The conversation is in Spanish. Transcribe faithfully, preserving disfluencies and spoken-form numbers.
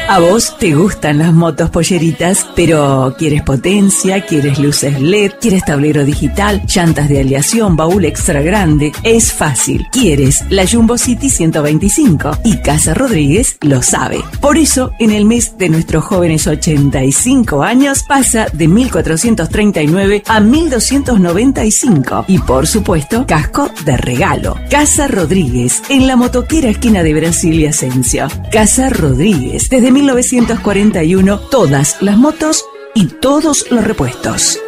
A vos te gustan las motos polleritas, pero ¿quieres potencia? ¿Quieres luces L E D? ¿Quieres tablero digital? ¿Llantas de aleación? ¿Baúl extra grande? Es fácil. Quieres la Jumbo City ciento veinticinco y Casa Rodríguez lo sabe. Por eso, en el mes de nuestros jóvenes ochenta y cinco años, pasa de mil cuatrocientos treinta y nueve a mil doscientos noventa y cinco. Y por supuesto, casco de regalo. Casa Rodríguez, en la motoquera esquina de Brasil y Asensio. Casa Rodríguez, desde mil novecientos cuarenta y uno, todas las motos y todos los repuestos.